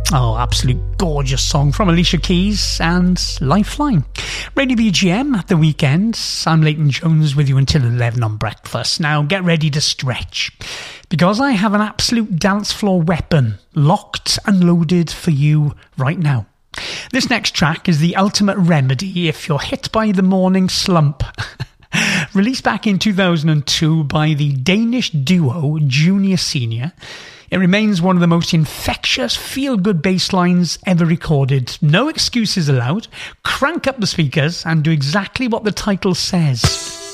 Oh, absolute gorgeous song from Alicia Keys and Lifeline. Radio BGM at the weekend. I'm Leighton Jones with you until 11 on breakfast. Now get ready to stretch, because I have an absolute dance floor weapon locked and loaded for you right now. This next track is the ultimate remedy if you're hit by the morning slump. Released back in 2002 by the Danish duo Junior Senior, it remains one of the most infectious feel-good bass lines ever recorded. No excuses allowed. Crank up the speakers and do exactly what the title says.